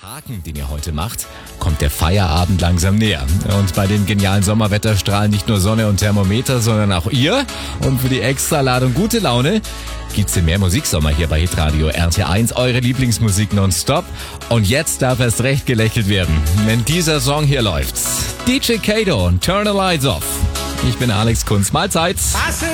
Haken, den ihr heute macht, kommt der Feierabend langsam näher. Und bei dem genialen Sommerwetter strahlen nicht nur Sonne und Thermometer, sondern auch ihr. Und für die Extraladung gute Laune gibt's den Mehr Musiksommer hier bei Hitradio RT1, eure Lieblingsmusik nonstop. Und jetzt darf erst recht gelächelt werden, wenn dieser Song hier läuft. DJ Kato, Turn the Lights Off. Ich bin Alex Kunz, Mahlzeit.